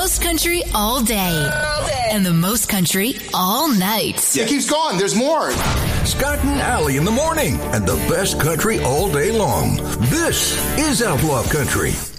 most country all day. And the most country all night. It keeps going. There's more. Scott and Allie in the morning and the best country all day long. This is Outlaw Country.